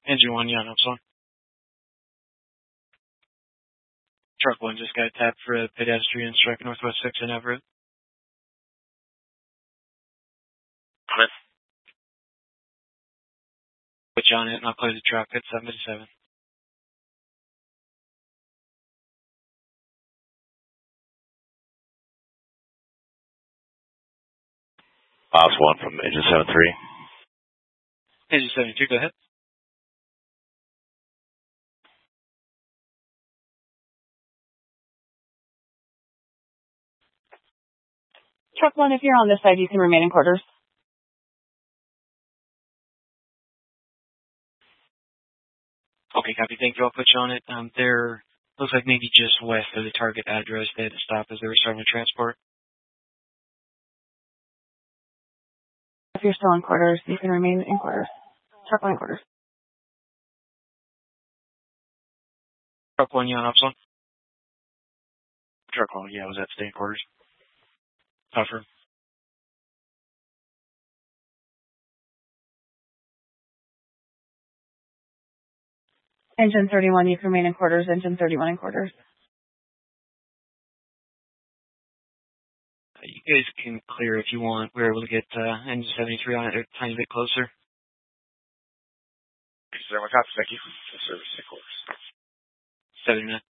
Engine 1, yeah, no, it's on. Truck 1 just got tapped for a pedestrian striking Northwest 6 in Everett. Okay. Put you on it, and I'll clear the truck at 77. Ops 1 from Engine 73. Engine 72, go ahead. Truck 1, if you're on this side, you can remain in quarters. Okay, copy. Thank you. I'll put you on it. They're, looks like maybe just west of the target address. They had to stop as they were starting to transport. If you're still in quarters, you can remain in quarters. Truck 1 in quarters. Truck 1, yeah, ops on. Truck 1, yeah, was at stay in quarters. Tougher. Engine 31, you can remain in quarters. Engine 31 in quarters. You guys can clear if you want. We were able to get Engine 73 on it a tiny bit closer. Thank you, sir. My copy. Thank you. Service in quarters. 79.